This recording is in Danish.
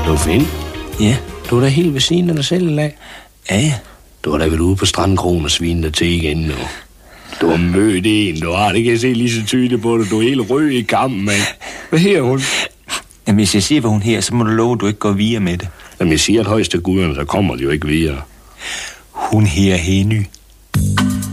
Du Finn? Ja. Du er da helt ved siden af dig selv i dag. Ja. Du har da været ude på strandkrogen og svine dig til igen nu. Du har mødt en, du har. Det kan jeg se lige så tydeligt på dig. Du er helt rød i kampen, mand. Hvad her hun? Jamen, hvis jeg siger, hvad hun her, så må du love, at du ikke går videre med det. Jamen, jeg siger, at højst af guderne, så kommer de jo ikke videre. Hun her Henny.